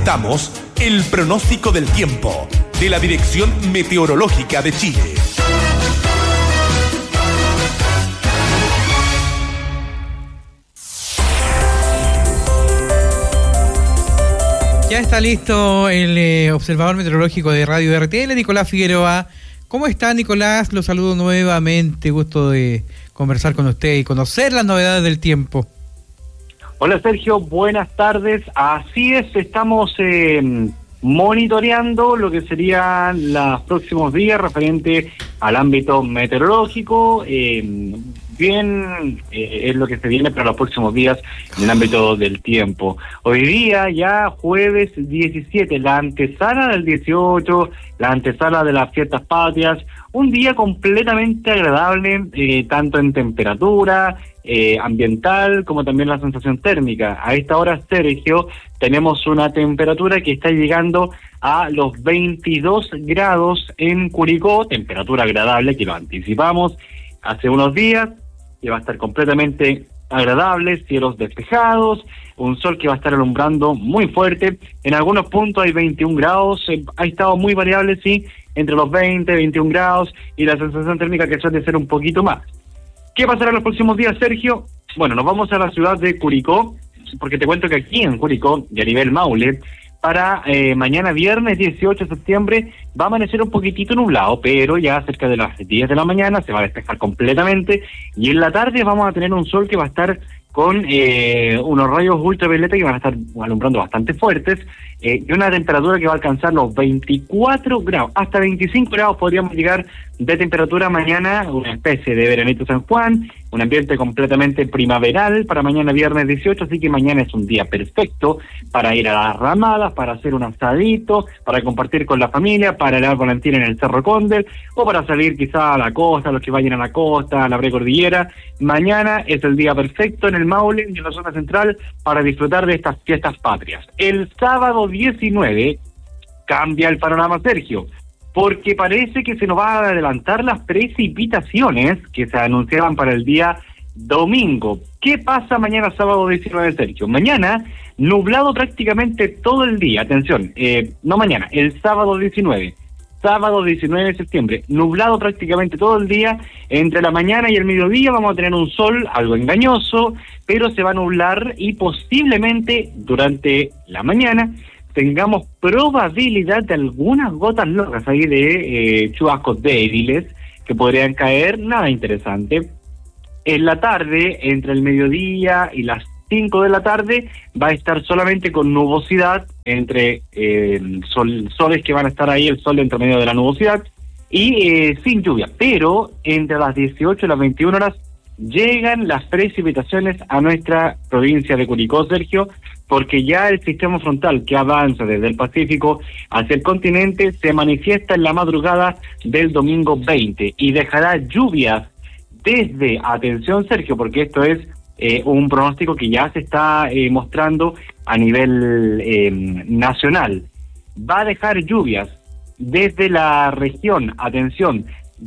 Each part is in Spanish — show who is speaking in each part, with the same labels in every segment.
Speaker 1: presentamos el pronóstico del tiempo de la Dirección Meteorológica de Chile.
Speaker 2: Ya está listo el observador meteorológico de Radio RTL, Nicolás Figueroa. ¿Cómo está, Nicolás? Lo saludo nuevamente, gusto de conversar con usted y conocer las novedades del tiempo.
Speaker 3: Hola, Sergio, buenas tardes. Así es, estamos monitoreando lo que serían los próximos días referente al ámbito meteorológico. Es lo que se viene para los próximos días en el ámbito del tiempo. Hoy día, ya jueves 17, la antesala del 18, la antesala de las fiestas patrias, un día completamente agradable, tanto en temperatura, ambiental, como también la sensación térmica. A esta hora, Sergio, tenemos una temperatura que está llegando a los 22 grados en Curicó, temperatura agradable que lo anticipamos hace unos días, que va a estar completamente agradable, cielos despejados, un sol que va a estar alumbrando muy fuerte. En algunos puntos hay 21 grados, ha estado muy variable, sí, entre los 20, 21 grados, y la sensación térmica que suele ser un poquito más. ¿Qué pasará en los próximos días, Sergio? Bueno, nos vamos a la ciudad de Curicó, porque te cuento que aquí en Curicó, y a nivel Maule, para mañana viernes 18 de septiembre va a amanecer un poquitito nublado, pero ya cerca de las 10 de la mañana se va a despejar completamente, y en la tarde vamos a tener un sol que va a estar con unos rayos ultravioleta que van a estar alumbrando bastante fuertes, y una temperatura que va a alcanzar los 24 grados, hasta 25 grados podríamos llegar de temperatura mañana, una especie de veranito San Juan, un ambiente completamente primaveral para mañana viernes 18, así que mañana es un día perfecto para ir a las ramadas, para hacer un asadito, para compartir con la familia, para el Valentín en el Cerro Condel, o para salir quizá a la costa, los que vayan a la costa, a la precordillera. Mañana es el día perfecto en el Maule y en la zona central para disfrutar de estas fiestas patrias. El sábado 19 cambia el panorama, Sergio, porque parece que se nos van a adelantar las precipitaciones que se anunciaban para el día domingo. ¿Qué pasa mañana sábado 19, Sergio? Mañana, nublado prácticamente todo el día. Atención, no mañana, el sábado 19 de septiembre, nublado prácticamente todo el día. Entre la mañana y el mediodía vamos a tener un sol algo engañoso, pero se va a nublar y posiblemente durante la mañana tengamos probabilidad de algunas gotas locas ahí de chubascos débiles que podrían caer, nada interesante. En la tarde, entre el mediodía y las 5 de la tarde, va a estar solamente con nubosidad, entre soles que van a estar ahí, el sol entre medio de la nubosidad, y sin lluvia. Pero entre las 18 y las 21 horas llegan las precipitaciones a nuestra provincia de Curicó, Sergio, porque ya el sistema frontal que avanza desde el Pacífico hacia el continente se manifiesta en la madrugada del domingo 20 y dejará lluvias desde, atención Sergio, porque esto es un pronóstico que ya se está mostrando a nivel nacional, va a dejar lluvias desde la región, atención,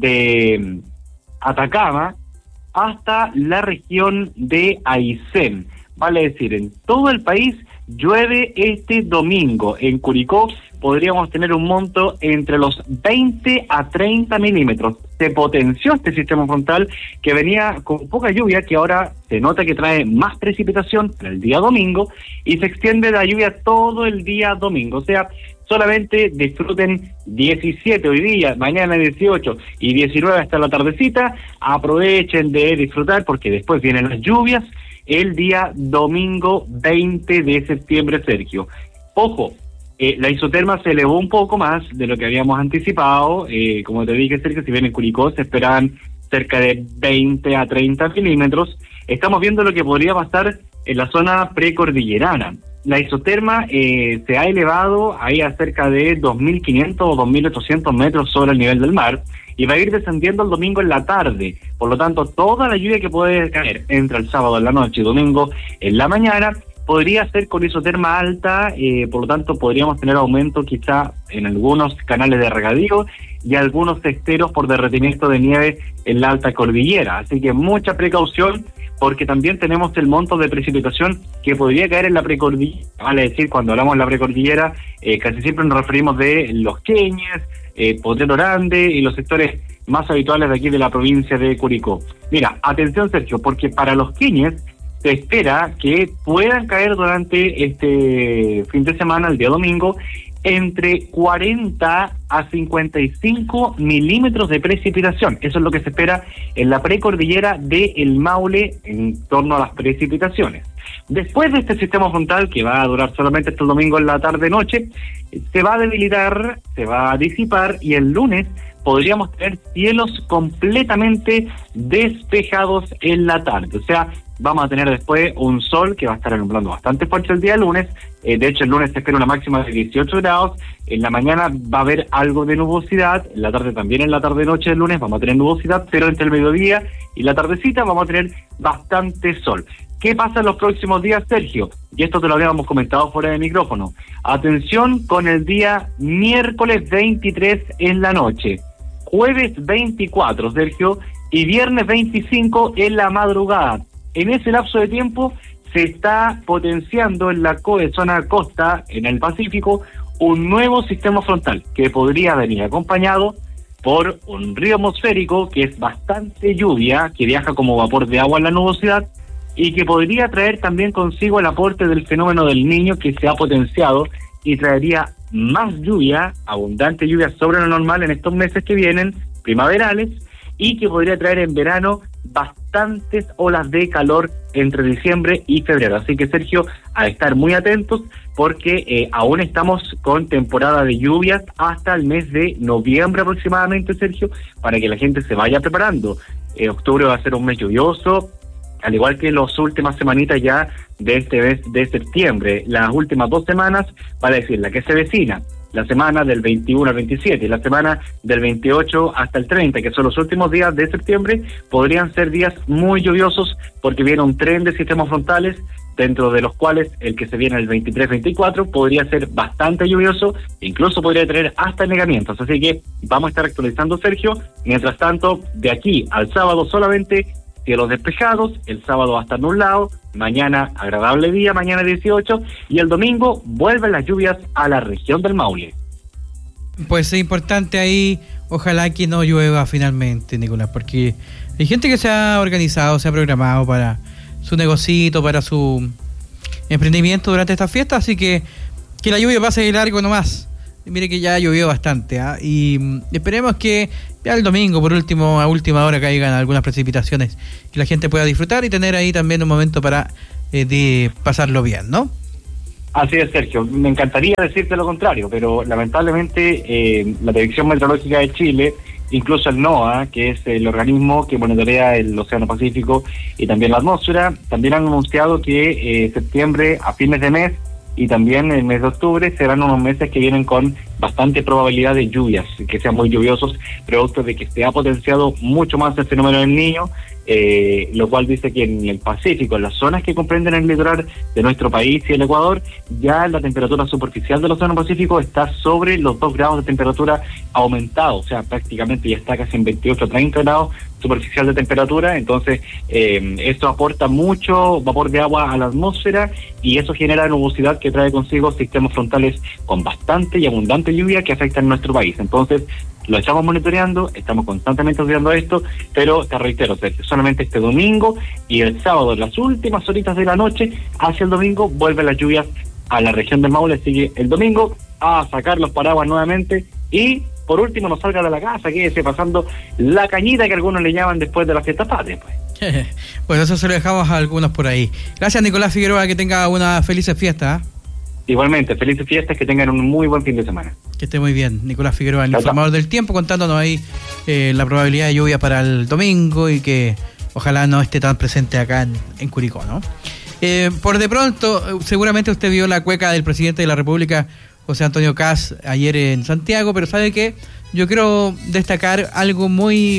Speaker 3: de Atacama hasta la región de Aysén. Vale decir, en todo el país llueve este domingo. En Curicó podríamos tener un monto entre los 20 a 30 milímetros. Se potenció este sistema frontal que venía con poca lluvia, que ahora se nota que trae más precipitación para el día domingo y se extiende la lluvia todo el día domingo. O sea, solamente disfruten 17 hoy día, mañana 18 y 19 hasta la tardecita. Aprovechen de disfrutar porque después vienen las lluvias el día domingo 20 de septiembre, Sergio. Ojo, la isoterma se elevó un poco más de lo que habíamos anticipado. Como te dije, Sergio, si bien en Curicó se esperaban cerca de 20 a 30 milímetros, estamos viendo lo que podría pasar en la zona precordillerana. La isoterma se ha elevado ahí a cerca de 2.500 o 2.800 metros sobre el nivel del mar y va a ir descendiendo el domingo en la tarde. Por lo tanto, toda la lluvia que puede caer entre el sábado en la noche y domingo en la mañana podría ser con isoterma alta, por lo tanto podríamos tener aumento quizá en algunos canales de regadío y algunos esteros por derretimiento de nieve en la alta cordillera. Así que mucha precaución porque también tenemos el monto de precipitación que podría caer en la precordillera. Vale decir, cuando hablamos de la precordillera, casi siempre nos referimos de Los Queñes, Potrero Grande y los sectores más habituales de aquí de la provincia de Curicó. Mira, atención Sergio, porque para Los Queñes se espera que puedan caer durante este fin de semana, el día domingo, entre 40 a 55 milímetros de precipitación. Eso es lo que se espera en la precordillera de El Maule en torno a las precipitaciones. Después de este sistema frontal, que va a durar solamente hasta el domingo en la tarde-noche, se va a debilitar, se va a disipar, y el lunes podríamos tener cielos completamente despejados en la tarde. O sea, vamos a tener después un sol que va a estar alumbrando bastante fuerte el día lunes. De hecho, el lunes se espera una máxima de 18 grados. En la mañana va a haber algo de nubosidad. En la tarde también, en la tarde-noche del lunes vamos a tener nubosidad, pero entre el mediodía y la tardecita vamos a tener bastante sol. ¿Qué pasa en los próximos días, Sergio? Y esto te lo habíamos comentado fuera de micrófono. Atención con el día miércoles 23 en la noche, jueves 24, Sergio, y viernes 25 en la madrugada. En ese lapso de tiempo se está potenciando en la zona costa, en el Pacífico, un nuevo sistema frontal que podría venir acompañado por un río atmosférico que es bastante lluvia, que viaja como vapor de agua en la nubosidad, y que podría traer también consigo el aporte del fenómeno del Niño, que se ha potenciado y traería más lluvia, abundante lluvia sobre lo normal en estos meses que vienen, primaverales, y que podría traer en verano bastantes olas de calor entre diciembre y febrero. Así que, Sergio, a estar muy atentos, porque aún estamos con temporada de lluvias hasta el mes de noviembre aproximadamente, Sergio, para que la gente se vaya preparando. Octubre va a ser un mes lluvioso, al igual que las últimas semanitas ya de este mes de septiembre. Las últimas 2 semanas, para decir, la que se vecina, la semana del 21 al 27 y la semana del 28 hasta el 30, que son los últimos días de septiembre, podrían ser días muy lluviosos, porque viene un tren de sistemas frontales, dentro de los cuales el que se viene el 23-24 podría ser bastante lluvioso, incluso podría tener hasta negamientos. Así que vamos a estar actualizando, Sergio. Mientras tanto, de aquí al sábado solamente cielos despejados, el sábado va a estar nublado, mañana agradable día, mañana 18, y el domingo vuelven las lluvias a la región del Maule.
Speaker 2: Pues es importante ahí, ojalá que no llueva finalmente, Nicolás, porque hay gente que se ha organizado, se ha programado para su negocito, para su emprendimiento durante estas fiestas, así que la lluvia pase de largo nomás. Mire que ya llovió bastante, y esperemos que ya el domingo, por último, a última hora, caigan algunas precipitaciones que la gente pueda disfrutar y tener ahí también un momento para de pasarlo bien, ¿no?
Speaker 3: Así es, Sergio. Me encantaría decirte lo contrario, pero lamentablemente la Dirección Meteorológica de Chile, incluso el NOAA, que es el organismo que monitorea el Océano Pacífico y también la atmósfera, también han anunciado que septiembre, a fines de mes, y también el mes de octubre serán unos meses que vienen con bastante probabilidad de lluvias, que sean muy lluviosos, producto de que se ha potenciado mucho más el fenómeno del Niño, lo cual dice que en el Pacífico, en las zonas que comprenden el litoral de nuestro país y el Ecuador, ya la temperatura superficial del Océano Pacífico está sobre los 2 grados de temperatura aumentado, o sea, prácticamente ya está casi en 28 o 30 grados superficial de temperatura. Entonces esto aporta mucho vapor de agua a la atmósfera, y eso genera nubosidad que trae consigo sistemas frontales con bastante y abundante lluvia que afectan nuestro país. Entonces lo estamos monitoreando, estamos constantemente estudiando esto, pero te reitero, Sergio, solamente este domingo y el sábado, en las últimas horitas de la noche hacia el domingo, vuelven las lluvias a la región del Maule. Así que el domingo a sacar los paraguas nuevamente, y por último no salga de la casa, quédese pasando la cañita que algunos le llaman después de la fiesta patria, pues.
Speaker 2: Pues eso se lo dejamos a algunos por ahí. Gracias, Nicolás Figueroa, que tenga una feliz fiesta.
Speaker 3: Igualmente, felices fiestas, que tengan un muy buen fin de semana.
Speaker 2: Que esté muy bien. Nicolás Figueroa, el informador del tiempo, contándonos ahí la probabilidad de lluvia para el domingo, y que ojalá no esté tan presente acá en Curicó, ¿no? Por de pronto, seguramente usted vio la cueca del presidente de la República, José Antonio Kast, ayer en Santiago, pero ¿sabe qué? Yo quiero destacar algo muy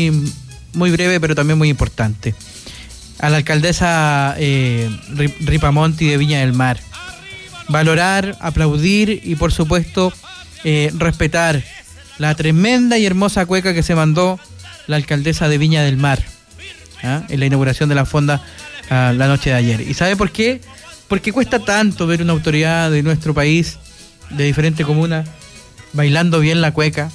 Speaker 2: breve, pero también muy importante. A la alcaldesa Ripamonti de Viña del Mar. Valorar, aplaudir y, por supuesto, respetar la tremenda y hermosa cueca que se mandó la alcaldesa de Viña del Mar. en la inauguración de la fonda la noche de ayer. ¿Y sabe por qué? Porque cuesta tanto ver una autoridad de nuestro país, de diferente comuna, bailando bien la cueca.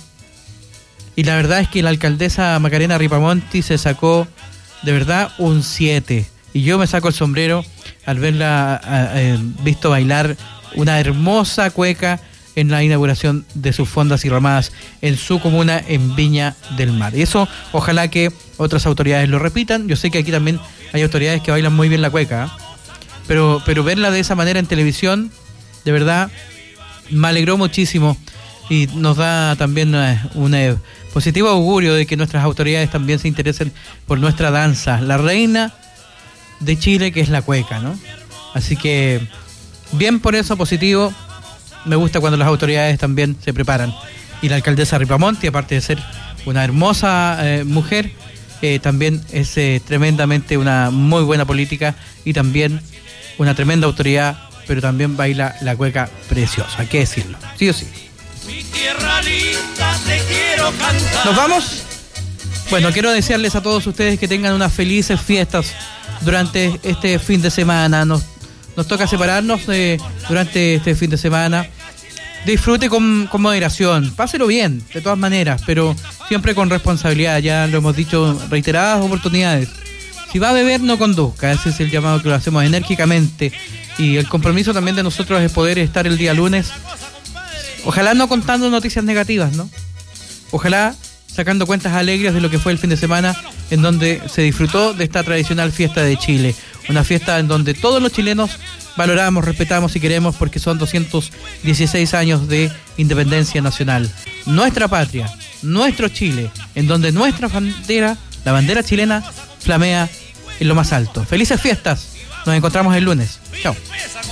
Speaker 2: Y la verdad es que la alcaldesa Macarena Ripamonti se sacó de verdad un 7. Y yo me saco el sombrero al verla visto bailar una hermosa cueca en la inauguración de sus fondas y ramadas en su comuna en Viña del Mar. Y eso ojalá que otras autoridades lo repitan. Yo sé que aquí también hay autoridades que bailan muy bien la cueca, pero verla de esa manera en televisión, de verdad, me alegró muchísimo y nos da también un positivo augurio de que nuestras autoridades también se interesen por nuestra danza, la reina de Chile, que es la cueca, ¿no? Así que bien por eso, positivo. Me gusta cuando las autoridades también se preparan. Y la alcaldesa Ripamonti, aparte de ser una hermosa mujer, también es tremendamente una muy buena política y también una tremenda autoridad, pero también baila la cueca preciosa, hay que decirlo, sí o sí.
Speaker 4: Mi tierra linda, te quiero cantar.
Speaker 2: ¿Nos vamos? Bueno, quiero desearles a todos ustedes que tengan unas felices fiestas durante este fin de semana. Nos toca separarnos durante este fin de semana. Disfrute con moderación, páselo bien, de todas maneras, pero siempre con responsabilidad, ya lo hemos dicho reiteradas oportunidades. Si va a beber, no conduzca, ese es el llamado que lo hacemos enérgicamente. Y el compromiso también de nosotros es poder estar el día lunes, ojalá no contando noticias negativas, ¿no? Ojalá sacando cuentas alegres de lo que fue el fin de semana, en donde se disfrutó de esta tradicional fiesta de Chile. Una fiesta en donde todos los chilenos valoramos, respetamos y queremos, porque son 216 años de independencia nacional. Nuestra patria, nuestro Chile, en donde nuestra bandera, la bandera chilena, flamea en lo más alto. Felices fiestas, nos encontramos el lunes. Chao.